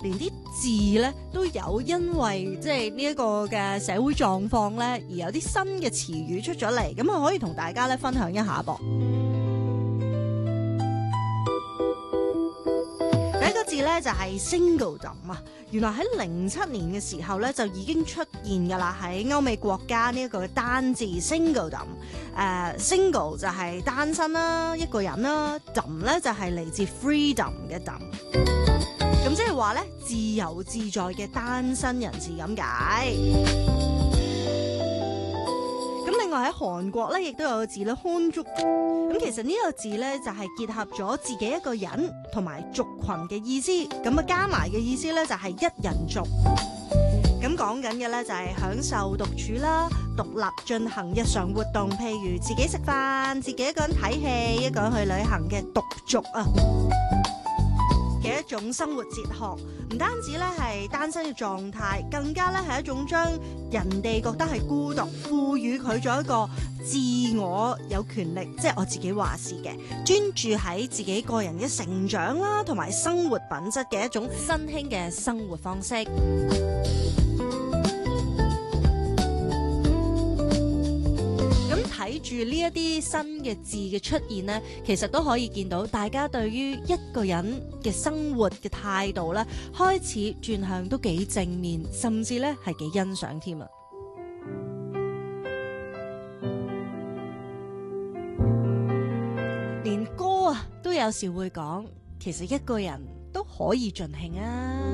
連啲字咧都有因為即係呢一個嘅社會狀況咧，而有啲新嘅詞語出咗嚟，咁啊可以同大家咧分享一下噃。第一個字咧就係 singledom 啊，原來喺07年嘅時候咧就已經出現噶啦，喺歐美國家呢一個單字 singledom。single 就係單身啦，一個人啦，dom 咧就係嚟自 freedom 嘅 dom。咁即係話咧，自由自在嘅單身人士咁解。咁另外喺韓國咧，亦都有個字咧，漢族。咁其實呢個字咧就係結合咗自己一個人同埋族群嘅意思，咁啊加埋嘅意思咧就係一人族。咁講緊嘅咧就係享受獨處啦，獨立進行日常活動，譬如自己食飯、自己一個人睇戲、一個人去旅行嘅獨族啊嘅一種生活哲學。唔單止咧係單身嘅狀態，更加咧係一種將人哋覺得係孤獨，賦予佢咗一個自我有權力，即係我自己話事嘅，專注喺自己個人嘅成長啦，同埋生活品質嘅一種新興嘅生活方式。睇住呢一啲新嘅字嘅出現呢，其實都可以見到大家對於一個人嘅生活嘅態度呢，開始轉向都幾正面，甚至呢係幾欣賞添啊！連歌啊都有時會講，其實一個人都可以盡興啊！